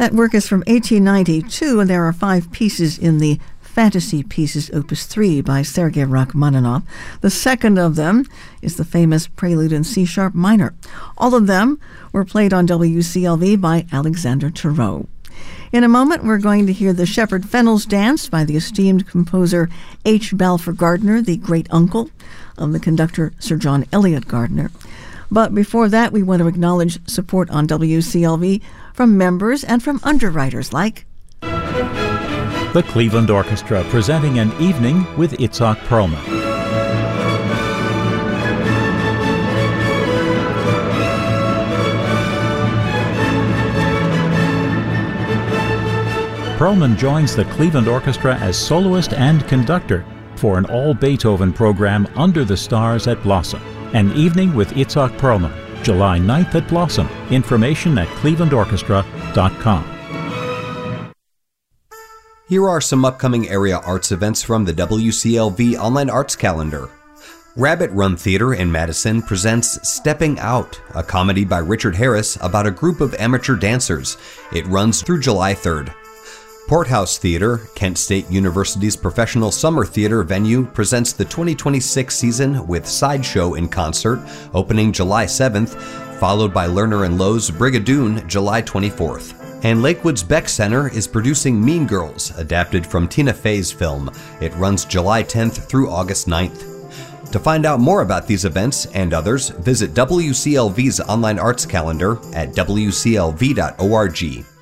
That work is from 1892, and there are 5 pieces in the Fantasy Pieces Opus 3 by Sergei Rachmaninoff. The second of them is the famous Prelude in C-sharp minor. All of them were played on WCLV by Alexander Turreau. In a moment, we're going to hear the Shepherd Fennels Dance by the esteemed composer H. Balfour Gardiner, the great-uncle of the conductor Sir John Eliot Gardiner. But before that, we want to acknowledge support on WCLV from members and from underwriters like the Cleveland Orchestra, presenting an evening with Itzhak Perlman. Perlman joins the Cleveland Orchestra as soloist and conductor for an all-Beethoven program Under the Stars at Blossom. An evening with Itzhak Perlman, July 9th at Blossom. Information at clevelandorchestra.com. Here are some upcoming area arts events from the WCLV Online Arts Calendar. Rabbit Run Theater in Madison presents Stepping Out, a comedy by Richard Harris about a group of amateur dancers. It runs through July 3rd. Porthouse Theater, Kent State University's professional summer theater venue, presents the 2026 season with Sideshow in concert, opening July 7th, followed by Lerner & Lowe's Brigadoon, July 24th. And Lakewood's Beck Center is producing Mean Girls, adapted from Tina Fey's film. It runs July 10th through August 9th. To find out more about these events and others, visit WCLV's online arts calendar at wclv.org.